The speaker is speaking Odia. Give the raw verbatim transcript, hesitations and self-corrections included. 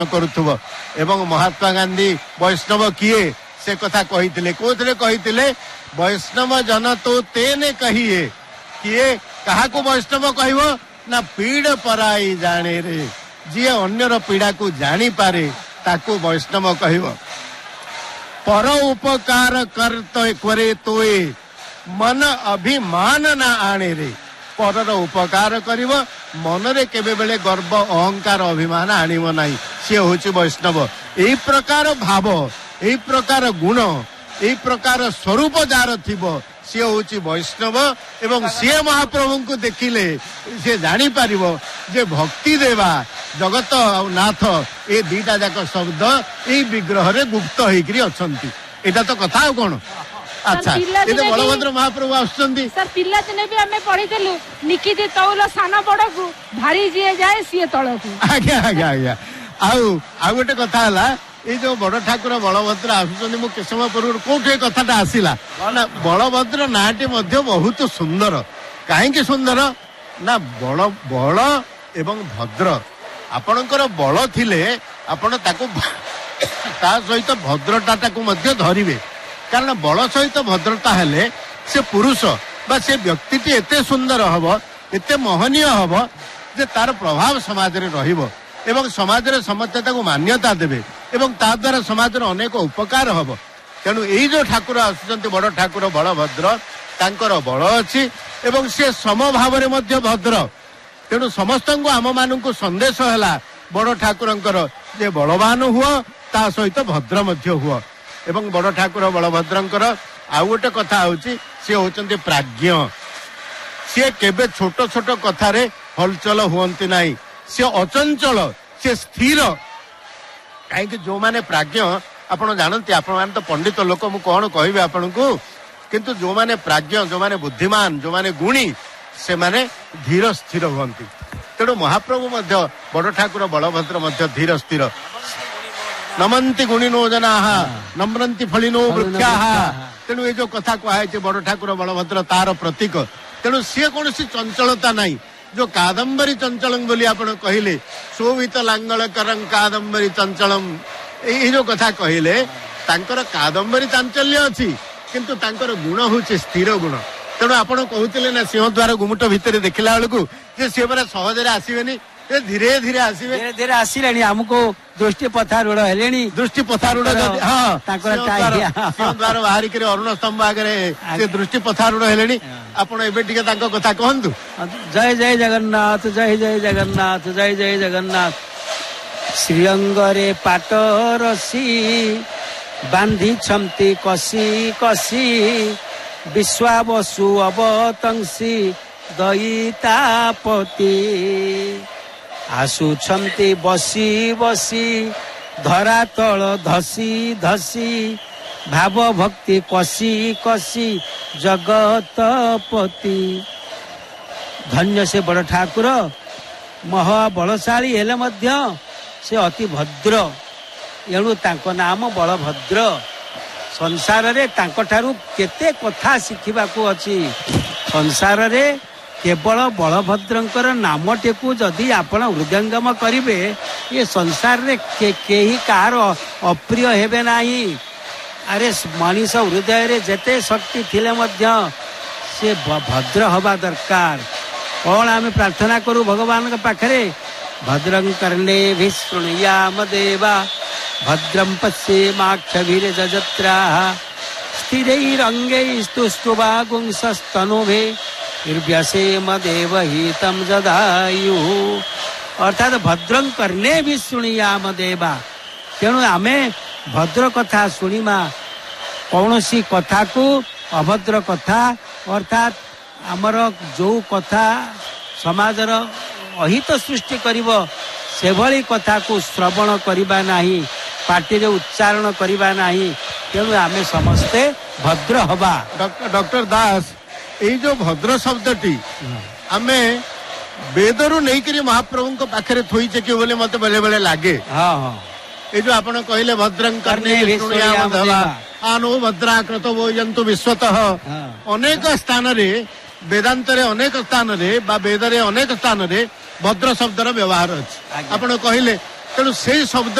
କରୁଥିବ ଏବଂ ମହାତ୍ମା ଗାନ୍ଧୀ ବୈଷ୍ଣବ କିଏ ସେ କଥା କହିଥିଲେ। କୋଉଥିରେ କହିଥିଲେ? ବୈଷ୍ଣବ ଜନ ତ ତେନେ କହିଏ। କିଏ କାହାକୁ ବୈଷ୍ଣବ କହିବ ନା ପୀଡ଼ ପରାଇ ଜାଣେ ରେ, ଯିଏ ଅନ୍ୟର ପୀଡ଼ାକୁ ଜାଣିପାରେ ତାକୁ ବୈଷ୍ଣବ କହିବ। ପର ଉପକାର କରେ ତୋଏ ମନ ଅଭିମାନ ନା ଆଣେ ରେ, ପରର ଉପକାର କରିବ, ମନରେ କେବେ ବେଳେ ଗର୍ବ ଅହଙ୍କାର ଅଭିମାନ ଆଣିବ ନାହିଁ, ସିଏ ହଉଛି ବୈଷ୍ଣବ। ଏଇ ପ୍ରକାର ଭାବ, ଏଇ ପ୍ରକାର ଗୁଣ, ଏଇ ପ୍ରକାର ସ୍ୱରୂପ ଯାହାର ଥିବ ସିଏ ହଉଛି ବୈଷ୍ଣବ। ଏବଂ ସିଏ ମହାପ୍ରଭୁଙ୍କୁ ଦେଖିଲେ ସିଏ ଜାଣିପାରିବ ଯେ ଭକ୍ତି ଦେବା ଜଗତ ଆଉ ନାଥ ଏ ଦିଟା ଯାକ ଶବ୍ଦ ଏଇ ବିଗ୍ରହରେ ଗୁପ୍ତ ହେଇକରି ଅଛନ୍ତି। ଏଇଟା ତ କଥା ଆଉ କଣ। ଆଚ୍ଛା, ଏବେ ବଳଭଦ୍ର ମହାପ୍ରଭୁ ଆସୁଛନ୍ତି। ସାର୍ ପିଲାଦିନେ ବି ଆମେ ପଢିଥିଲୁ ନିକିତି ତଉଲ ସାନ ବଡକୁ ଭାରି ଯିଏ ଯାଏ ସିଏ ତଳକୁ। ଆଜ୍ଞା ଆଜ୍ଞା ଆଜ୍ଞା। ଆଉ ଆଉ ଗୋଟେ କଥା ହେଲା, ଏଇ ଯୋଉ ବଡ ଠାକୁର ବଳଭଦ୍ର ଆସୁଛନ୍ତି, ମୁଁ କିଛି ସମୟ ପୂର୍ବରୁ କୋଉଠି ଏ କଥାଟା ଆସିଲା ନା ବଳଭଦ୍ର ନାଁଟି ମଧ୍ୟ ବହୁତ ସୁନ୍ଦର। କାହିଁକି ସୁନ୍ଦର ନା ବଳ ବଳ ଏବଂ ଭଦ୍ର। ଆପଣଙ୍କର ବଳ ଥିଲେ ଆପଣ ତାକୁ ତା ସହିତ ଭଦ୍ରତାଟାକୁ ମଧ୍ୟ ଧରିବେ। କାରଣ ବଳ ସହିତ ଭଦ୍ରତା ହେଲେ ସେ ପୁରୁଷ ବା ସେ ବ୍ୟକ୍ତିଟି ଏତେ ସୁନ୍ଦର ହବ, ଏତେ ମହନୀୟ ହବ ଯେ ତାର ପ୍ରଭାବ ସମାଜରେ ରହିବ ଏବଂ ସମାଜରେ ସମସ୍ତେ ତାକୁ ମାନ୍ୟତା ଦେବେ ଏବଂ ତା ଦ୍ୱାରା ସମାଜର ଅନେକ ଉପକାର ହବ। ତେଣୁ ଏଇ ଯୋଉ ଠାକୁର ଆସୁଛନ୍ତି ବଡ ଠାକୁର ବଳଭଦ୍ର, ତାଙ୍କର ବଳ ଅଛି ଏବଂ ସେ ସମଭାବରେ ମଧ୍ୟ ଭଦ୍ର। ତେଣୁ ସମସ୍ତଙ୍କୁ ଆମମାନଙ୍କୁ ସନ୍ଦେଶ ହେଲା ବଡ ଠାକୁରଙ୍କର ଯେ ବଳବାନ ହୁଅ ତା ସହିତ ଭଦ୍ର ମଧ୍ୟ ହୁଅ। ଏବଂ ବଡ ଠାକୁର ବଳଭଦ୍ରଙ୍କର ଆଉ ଗୋଟେ କଥା ହଉଛି ସିଏ ହଉଛନ୍ତି ପ୍ରାଜ୍ଞ। ସିଏ କେବେ ଛୋଟ ଛୋଟ କଥାରେ ହଲଚଲ ହୁଅନ୍ତି ନାହିଁ, ସିଏ ଅଚଞ୍ଚଳ, ସିଏ ସ୍ଥିର। କାହିଁକି ଯୋଉମାନେ ପ୍ରାଜ୍ଞ ଆପଣ ଜାଣନ୍ତି, ଆପଣମାନେ ତ ପଣ୍ଡିତ ଲୋକ, ମୁଁ କଣ କହିବି ଆପଣଙ୍କୁ, କିନ୍ତୁ ଯୋଉମାନେ ପ୍ରାଜ୍ଞ, ଯୋଉମାନେ ବୁଦ୍ଧିମାନ, ଯୋଉମାନେ ଗୁଣୀ, ସେମାନେ ଧୀର ସ୍ଥିର ହୁଅନ୍ତି। ତେଣୁ ମହାପ୍ରଭୁ ମଧ୍ୟ ବଡ ଠାକୁର ବଳଭଦ୍ର ମଧ୍ୟ ଧୀର ସ୍ଥିର। ନମନ୍ତି ଗୁଣିନୋ ଜନାଃ ନମ୍ରନ୍ତି ଫଳିନୋ ବୃକ୍ଷାଃ। ତେଣୁ ଏ ଯୋଉ କଥା କୁହାଯାଇଛି ବଡ ଠାକୁର ବଳଭଦ୍ର ତାର ପ୍ରତୀକ। ତେଣୁ ସିଏ କୌଣସି ଚଞ୍ଚଳତା ନାହିଁ। ଯୋଉ କାଦମ୍ବରୀ ଚଞ୍ଚଳମ୍ ବୋଲି ଆପଣ କହିଲେ, ଶୋଭିତ ଲାଙ୍ଗଳ କରଂ କାଦମ୍ବରୀ ଚଞ୍ଚଳମ୍, ଏଇ ଯୋଉ କଥା କହିଲେ, ତାଙ୍କର କାଦମ୍ବରୀ ଚାଞ୍ଚଲ୍ୟ ଅଛି କିନ୍ତୁ ତାଙ୍କର ଗୁଣ ହଉଛି ସ୍ଥିର ଗୁଣ। ତେଣୁ ଆପଣ କହୁଥିଲେ ନା ସିଂହଦ୍ୱାର ଗୁମୁଟ ଭିତରେ ଦେଖିଲା ବେଳକୁ ଯେ ସିଏ ପରା ସହଜରେ ଆସିବେନି, ଧୀରେ ଧୀରେ ଆସିବେ। ଧୀରେ ଧୀରେ ଆସିଲେଣି, ଆମକୁ ଦୃଷ୍ଟି ପଥାରୂଢ ହେଲେଣି। ଦୃଷ୍ଟି ପଥାରୂଢ ହଁ, ତାଙ୍କର ସିଂହଦ୍ୱାର ବାହାରିକରି ଅରୁଣ ସ୍ତମ୍ଭ ଆଗରେ ସେ ଦୃଷ୍ଟି ପଥାରୂଢ ହେଲେଣି। ଆପଣ ଏବେ ଟିକେ ତାଙ୍କ କଥା କୁହନ୍ତୁ। ଜୟ ଜୟ ଜଗନ୍ନାଥ, ଜୟ ଜୟ ଜଗନ୍ନାଥ, ଜୟ ଜୟ ଜଗନ୍ନାଥ। ଶ୍ରୀଅଙ୍ଗରେ ପାଟ ରସି ବାନ୍ଧିଛନ୍ତି କସି କସି, ବିଶ୍ୱାବସୁ ଅବତଂସି ଦଇତାପତି। ଆସୁଛନ୍ତି ବସି ବସି ଧରାତଳ ଧସି ଧସି, ଭାବ ଭକ୍ତି କସି କସି ଜଗତପତି। ଧନ୍ୟ ସେ ବଡ ଠାକୁର, ମହାବଳଶାଳୀ ହେଲେ ମଧ୍ୟ ସେ ଅତି ଭଦ୍ର, ଏଣୁ ତାଙ୍କ ନାମ ବଳଭଦ୍ର। ସଂସାରରେ ତାଙ୍କଠାରୁ କେତେ କଥା ଶିଖିବାକୁ ଅଛି। ସଂସାରରେ କେବଳ ବଳଭଦ୍ରଙ୍କର ନାମଟିକୁ ଯଦି ଆପଣ ହୃଦୟଙ୍ଗମ କରିବେ, ଏ ସଂସାରରେ କେହି କାହାର ଅପ୍ରିୟ ହେବେ ନାହିଁ। ଆରେ ମଣିଷ ହୃଦୟରେ ଯେତେ ଶକ୍ତି ଥିଲେ ମଧ୍ୟ ସେ ଭଦ୍ର ହବା ଦରକାର। କଣ ଆମେ ପ୍ରାର୍ଥନା କରୁ ଭଗବାନଙ୍କ ପାଖରେ? ଭଦ୍ରଂ କର୍ଣ୍ଣେଭିଃ ଶୃଣୁୟାମ ଦେବା, ଭଦ୍ରଂ ପଶ୍ୟେମାକ୍ଷଭିର୍ଯଜତ୍ରାଃ, ସ୍ଥିରୈରଙ୍ଗୈସ୍ତୁଷ୍ଟୁବାଗୁଂସस्तनूभिः निर्व्यसेम देवहितं जदायुः। अर्थात भद्रं कर्णेभिः शृणुयाम देवा। तेणु आमे भद्र कथा शुणिमा, कौनसी कथा को अभद्र कथा अर्थात आमर जो कथा समाजर अहित सृष्टि करिवो सेभली कथा को श्रवण करिबा नाही, पार्टी उच्चारण करिबा नाही। तेणु आमे समस्ते भद्र हवा। डॉक्टर दास, ये जो भद्र शब्दटी आमे वेदरू नहीं करी महाप्रभु को पाखरे थोइचे कि बोले मते बेले बेले लागे। हां हां, ये जो आपण कहले भद्रं कर्णे विष्णुयाम देवा, आनो भद्रा कृतो वोयन्तु विश्वतः। अनेक स्थान रे वेदांत रे अनेक स्थान रे बा वेद रे अनेक स्थान रे भद्र शब्दर व्यवहार अछि। आपण कहले ତେଣୁ ସେଇ ଶବ୍ଦ